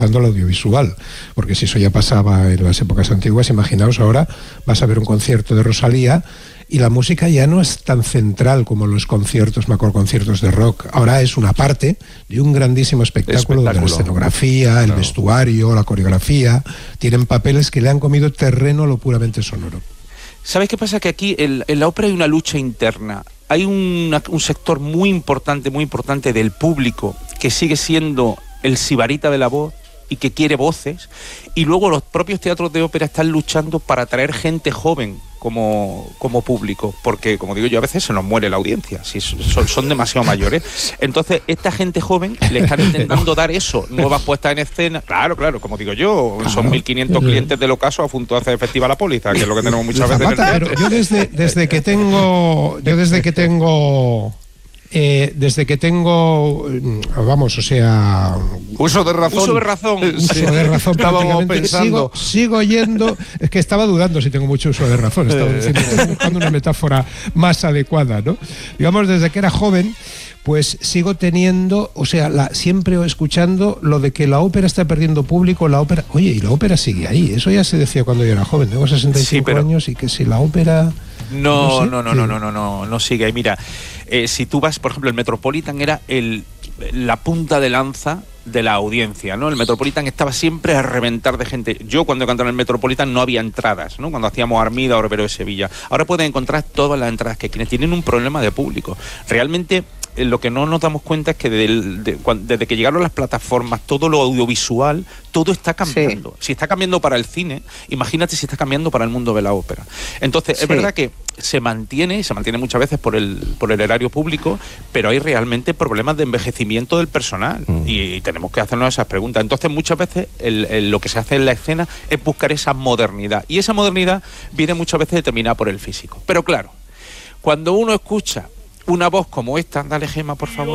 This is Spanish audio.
al audiovisual, porque si eso ya pasaba en las épocas antiguas, imaginaos ahora vas a ver un concierto de Rosalía y la música ya no es tan central como los conciertos, macroconciertos de rock. Ahora es una parte de un grandísimo espectáculo. De la escenografía, el vestuario, la coreografía. Tienen papeles que le han comido terreno a lo puramente sonoro. ¿Sabes qué pasa? Que aquí en la ópera hay una lucha interna. Hay un sector muy importante del público que sigue siendo el sibarita de la voz y que quiere voces, y luego los propios teatros de ópera están luchando para atraer gente joven como público, porque, como digo yo, a veces se nos muere la audiencia, si son demasiado mayores. Entonces, esta gente joven le están intentando dar eso, nuevas puestas en escena. Claro, como digo yo, son 1.500 clientes del ocaso a punto de hacer efectiva la póliza, que es lo que tenemos muchas veces en el teatro. Pero yo desde que tengo, vamos, o sea... Uso de razón. Estábamos pensando. Sigo yendo, es que estaba dudando si tengo mucho uso de razón, estaba buscando una metáfora más adecuada, ¿no? Digamos, desde que era joven, pues sigo teniendo, o sea, siempre escuchando lo de que la ópera está perdiendo público, la ópera... Oye, y la ópera sigue ahí, eso ya se decía cuando yo era joven, tengo 65 años, y que si la ópera... No sigue ahí. Mira, si tú vas, por ejemplo, el Metropolitan era la punta de lanza de la audiencia, ¿no? El Metropolitan estaba siempre a reventar de gente. Yo cuando cantaba en el Metropolitan no había entradas, ¿no? Cuando hacíamos Armida o Rivero de Sevilla. Ahora pueden encontrar todas las entradas que quienes tienen un problema de público. Realmente lo que no nos damos cuenta es que desde que llegaron las plataformas, todo lo audiovisual, todo está cambiando. Sí. Si está cambiando para el cine, imagínate si está cambiando para el mundo de la ópera. Entonces, es verdad que se mantiene muchas veces por el erario público, pero hay realmente problemas de envejecimiento del personal y tenemos que hacernos esas preguntas. Entonces, muchas veces lo que se hace en la escena es buscar esa modernidad, y esa modernidad viene muchas veces determinada por el físico. Pero claro, cuando uno escucha una voz como esta, dale, Gema, por favor.